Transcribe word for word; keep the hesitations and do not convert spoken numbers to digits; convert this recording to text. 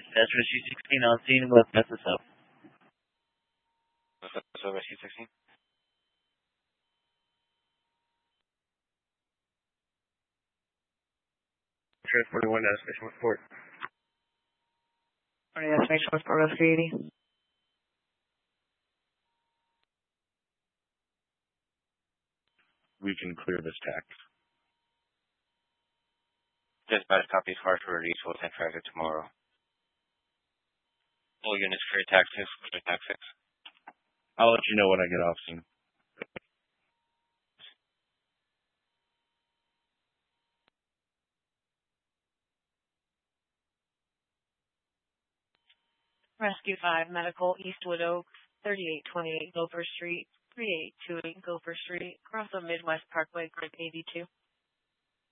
That's Rescue sixteen on scene with S S O. What's up, so Rescue sixteen? Trans forty-one, Destination Westport. Alright, Destination Westport, Rescue eighty. We can clear this tax. Dispatch copies cars for release will send traffic tomorrow. All units clear tax six, clear tax six. I'll let you know when I get off scene. Rescue five, Medical, Eastwood Oaks, thirty-eight twenty-eight Gopher Street, three eight two eight Gopher Street, across the Midwest Parkway, Group eighty-two.